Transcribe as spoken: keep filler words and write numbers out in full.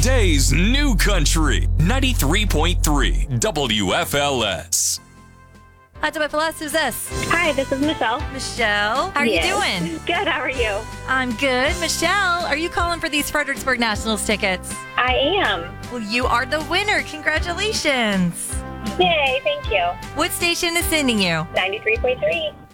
Today's New Country, ninety-three point three W F L S. Hi, W F L S. Who's this? Hi, this is Michelle. Michelle. How are Yes. you doing? Good, how are you? I'm good. Michelle, are you calling for these Fredericksburg Nationals tickets? I am. Well, you are the winner. Congratulations. Yay, thank you. What station is sending you? ninety-three point three.